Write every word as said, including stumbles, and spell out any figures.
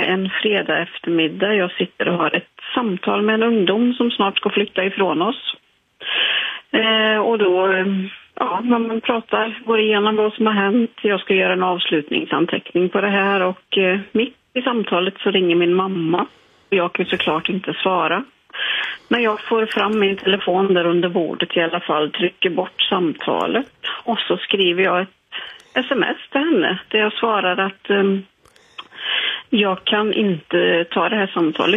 en fredag eftermiddag. Jag sitter och har ett samtal med en ungdom som snart ska flytta ifrån oss. Eh, och då, ja, när man pratar, går igenom vad som har hänt. Jag ska göra en avslutningsanteckning på det här och eh, mitt i samtalet så ringer min mamma. Jag kan såklart inte svara. Men jag får fram min telefon där under bordet i alla fall, trycker bort samtalet och så skriver jag ett sms till henne där jag svarar att um, jag kan inte ta det här samtalet